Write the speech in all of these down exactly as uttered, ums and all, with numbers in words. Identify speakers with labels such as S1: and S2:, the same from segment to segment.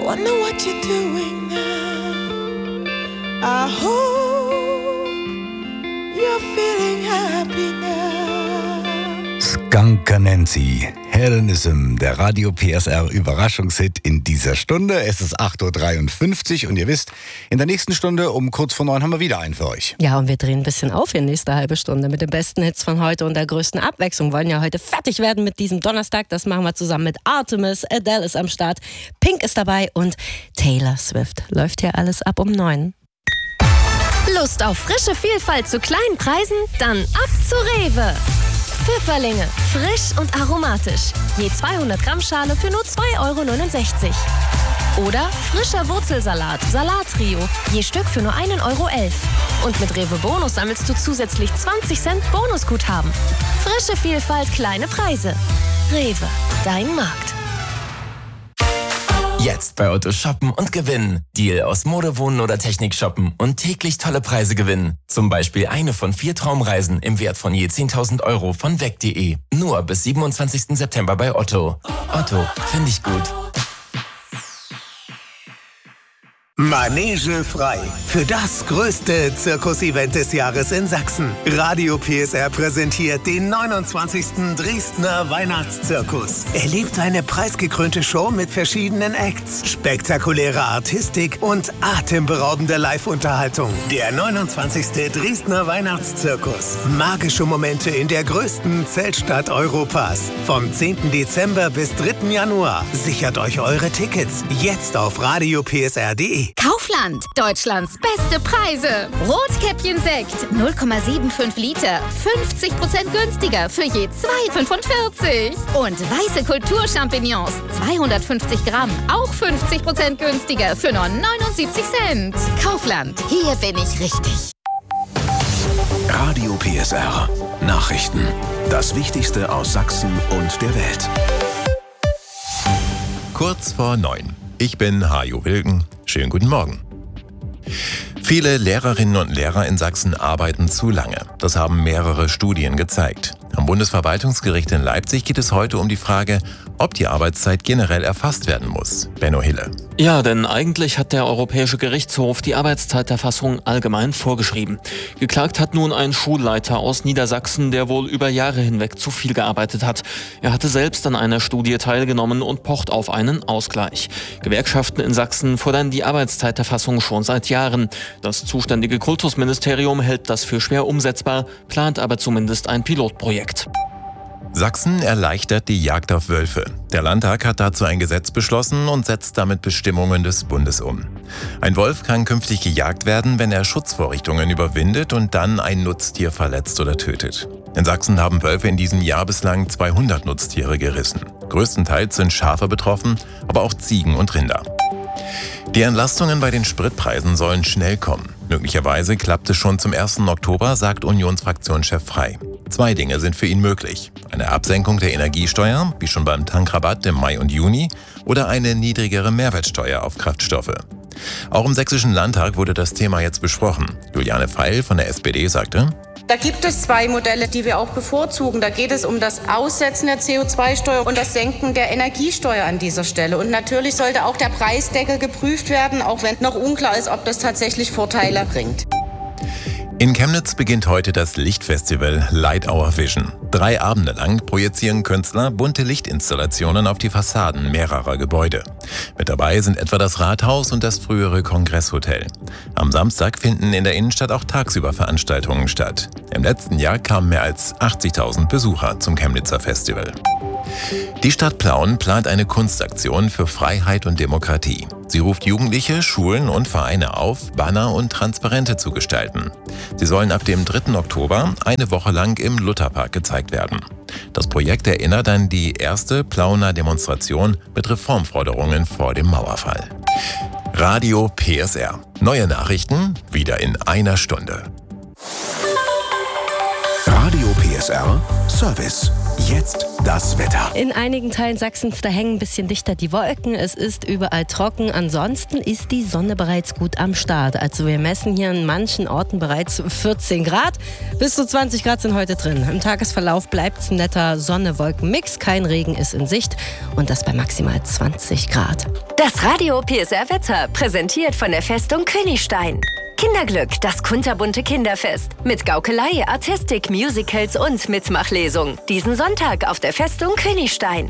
S1: wonder what you're doing now. I hope you're feeling happy now.
S2: Skunker Nancy, Hellenism, der Radio P S R Überraschungshit in dieser Stunde. Es ist acht Uhr dreiundfünfzig und ihr wisst, in der nächsten Stunde um kurz vor neun haben wir wieder einen für euch.
S3: Ja, und wir drehen ein bisschen auf in nächste halbe Stunde mit den besten Hits von heute und der größten Abwechslung. Wir wollen ja heute fertig werden mit diesem Donnerstag. Das machen wir zusammen mit Artemis. Adele ist am Start, Pink ist dabei und Taylor Swift. Läuft hier alles ab um neun.
S4: Lust auf frische Vielfalt zu kleinen Preisen? Dann ab zu Rewe. Pfifferlinge, frisch und aromatisch. Je zweihundert Gramm Schale für nur zwei Euro neunundsechzig. Oder frischer Wurzelsalat, Salattrio, je Stück für nur ein Euro elf. Und mit Rewe Bonus sammelst du zusätzlich zwanzig Cent Bonusguthaben. Frische Vielfalt, kleine Preise. Rewe, dein Markt.
S5: Jetzt bei Otto shoppen und gewinnen. Deal aus Mode, Wohnen oder Technik shoppen und täglich tolle Preise gewinnen. Zum Beispiel eine von vier Traumreisen im Wert von je zehntausend Euro von weg punkt de. Nur bis siebenundzwanzigsten September bei Otto. Otto, finde ich gut.
S6: Manege frei. Für das größte Zirkus-Event des Jahres in Sachsen. Radio P S R präsentiert den neunundzwanzigsten Dresdner Weihnachtszirkus. Erlebt eine preisgekrönte Show mit verschiedenen Acts, spektakuläre Artistik und atemberaubende Live-Unterhaltung. Der neunundzwanzigste Dresdner Weihnachtszirkus. Magische Momente in der größten Zeltstadt Europas. Vom zehnten Dezember bis dritten Januar. Sichert euch eure Tickets jetzt auf radio p s r punkt de.
S7: Kaufland, Deutschlands beste Preise. Rotkäppchen-Sekt, null Komma fünfundsiebzig Liter, fünfzig Prozent günstiger für je zwei Komma fünfundvierzig. Und weiße Kulturchampignons, zweihundertfünfzig Gramm, auch fünfzig Prozent günstiger für nur neunundsiebzig Cent. Kaufland, hier bin ich richtig.
S8: Radio P S R. Nachrichten. Das Wichtigste aus Sachsen und der Welt.
S9: Kurz vor neun. Ich bin Hajo Wilken. Schönen guten Morgen. Viele Lehrerinnen und Lehrer in Sachsen arbeiten zu lange. Das haben mehrere Studien gezeigt. Am Bundesverwaltungsgericht in Leipzig geht es heute um die Frage, ob die Arbeitszeit generell erfasst werden muss. Benno Hille.
S10: Ja, denn eigentlich hat der Europäische Gerichtshof die Arbeitszeiterfassung allgemein vorgeschrieben. Geklagt hat nun ein Schulleiter aus Niedersachsen, der wohl über Jahre hinweg zu viel gearbeitet hat. Er hatte selbst an einer Studie teilgenommen und pocht auf einen Ausgleich. Gewerkschaften in Sachsen fordern die Arbeitszeiterfassung schon seit Jahren. Das zuständige Kultusministerium hält das für schwer umsetzbar, plant aber zumindest ein Pilotprojekt.
S9: Sachsen erleichtert die Jagd auf Wölfe. Der Landtag hat dazu ein Gesetz beschlossen und setzt damit Bestimmungen des Bundes um. Ein Wolf kann künftig gejagt werden, wenn er Schutzvorrichtungen überwindet und dann ein Nutztier verletzt oder tötet. In Sachsen haben Wölfe in diesem Jahr bislang zweihundert Nutztiere gerissen. Größtenteils sind Schafe betroffen, aber auch Ziegen und Rinder. Die Entlastungen bei den Spritpreisen sollen schnell kommen. Möglicherweise klappt es schon zum ersten Oktober, sagt Unionsfraktionschef Frey. Zwei Dinge sind für ihn möglich. Eine Absenkung der Energiesteuer, wie schon beim Tankrabatt im Mai und Juni, oder eine niedrigere Mehrwertsteuer auf Kraftstoffe. Auch im Sächsischen Landtag wurde das Thema jetzt besprochen. Juliane Pfeil von der S P D sagte:
S11: Da gibt es zwei Modelle, die wir auch bevorzugen. Da geht es um das Aussetzen der C O zwei Steuer und das Senken der Energiesteuer an dieser Stelle. Und natürlich sollte auch der Preisdeckel geprüft werden, auch wenn noch unklar ist, ob das tatsächlich Vorteile bringt.
S9: In Chemnitz beginnt heute das Lichtfestival Light Our Vision. Drei Abende lang projizieren Künstler bunte Lichtinstallationen auf die Fassaden mehrerer Gebäude. Mit dabei sind etwa das Rathaus und das frühere Kongresshotel. Am Samstag finden in der Innenstadt auch tagsüber Veranstaltungen statt. Im letzten Jahr kamen mehr als achtzigtausend Besucher zum Chemnitzer Festival. Die Stadt Plauen plant eine Kunstaktion für Freiheit und Demokratie. Sie ruft Jugendliche, Schulen und Vereine auf, Banner und Transparente zu gestalten. Sie sollen ab dem dritten Oktober eine Woche lang im Lutherpark gezeigt werden. Das Projekt erinnert an die erste Plauener Demonstration mit Reformforderungen vor dem Mauerfall. Radio P S R. Neue Nachrichten wieder in einer Stunde.
S8: Radio P S R Service. Jetzt das Wetter.
S3: In einigen Teilen Sachsens, da hängen ein bisschen dichter die Wolken. Es ist überall trocken. Ansonsten ist die Sonne bereits gut am Start. Also wir messen hier in manchen Orten bereits vierzehn Grad. Bis zu zwanzig Grad sind heute drin. Im Tagesverlauf bleibt es ein netter Sonne-Wolken-Mix. Kein Regen ist in Sicht. Und das bei maximal zwanzig Grad.
S12: Das Radio P S R-Wetter, präsentiert von der Festung Königstein. Kinderglück, das kunterbunte Kinderfest. Mit Gaukelei, Artistik, Musicals und Mitmachlesung. Diesen Sonntag auf der Festung Königstein.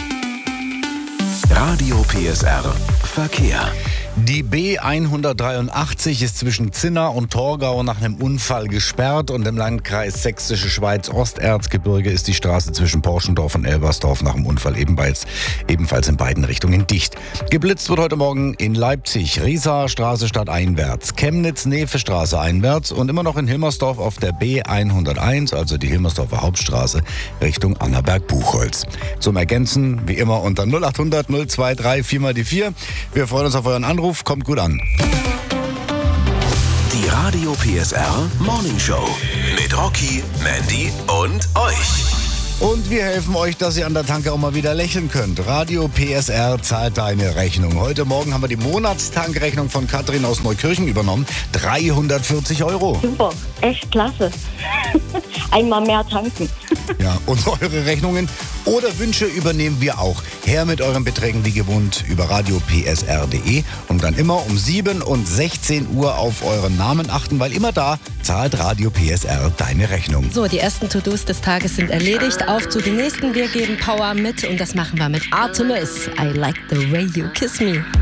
S8: Radio P S R Verkehr.
S2: Die B hundertdreiundachtzig ist zwischen Zinna und Torgau nach einem Unfall gesperrt und im Landkreis Sächsische Schweiz Osterzgebirge ist die Straße zwischen Porschendorf und Elbersdorf nach dem Unfall ebenfalls, ebenfalls in beiden Richtungen dicht. Geblitzt wird heute Morgen in Leipzig, Riesaer Straße stadteinwärts, Chemnitz Nevestraße einwärts und immer noch in Hilmersdorf auf der B hunderteins, also die Hilmersdorfer Hauptstraße, Richtung Annaberg-Buchholz. Zum Ergänzen, wie immer unter null achthundert null drei vier mal die vier. Wir freuen uns auf euren Anruf. Kommt gut an.
S8: Die Radio P S R Morning Show mit Rocky, Mandy und euch.
S2: Und wir helfen euch, dass ihr an der Tanke auch mal wieder lächeln könnt. Radio P S R zahlt deine Rechnung. Heute Morgen haben wir die Monatstankrechnung von Katrin aus Neukirchen übernommen. dreihundertvierzig Euro.
S13: Super, echt klasse. Einmal mehr tanken.
S2: Ja, und eure Rechnungen oder Wünsche übernehmen wir auch. Her mit euren Beträgen wie gewohnt über radio p s r punkt d e und dann immer um sieben und sechzehn Uhr auf euren Namen achten, weil immer da zahlt Radio P S R deine Rechnung.
S3: So, die ersten To-Dos des Tages sind erledigt. Auf zu den nächsten. Wir geben Power mit und das machen wir mit Artemis. I like the way you kiss me.